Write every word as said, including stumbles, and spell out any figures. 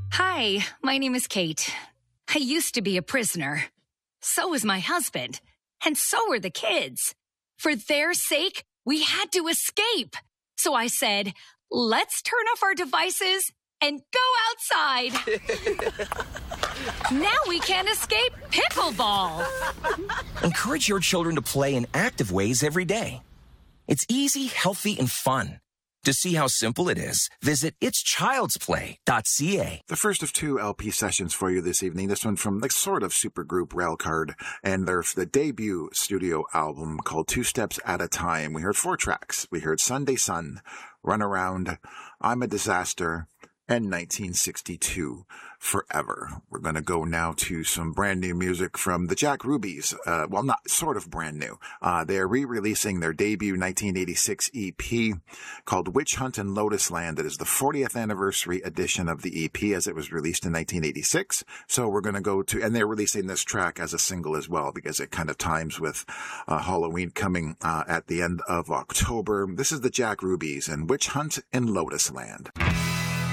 Hi, my name is Kate. I used to be a prisoner. So was my husband. And so were the kids. For their sake, we had to escape. So I said, let's turn off our devices and go outside. Now we can escape pickleball. Encourage your children to play in active ways every day. It's easy, healthy, and fun. To see how simple it is, visit its childs play dot c a. The first of two L P sessions for you this evening. This one from the sort of supergroup Railcard and their the debut studio album called Two Steps at a Time. We heard four tracks. We heard Sunday Sun, Run Around, I'm a Disaster, and nineteen sixty-two, Forever. We're going to go now to some brand new music from the Jack Rubies. Uh, well, not sort of brand new. Uh, they're re-releasing their debut nineteen eighty-six E P called Witch Hunt in Lotus Land. It is the fortieth anniversary edition of the E P as it was released in nineteen eighty-six. So we're going to go to, and they're releasing this track as a single as well because it kind of times with uh, Halloween coming uh, at the end of October. This is the Jack Rubies and Witch Hunt in Lotus Land.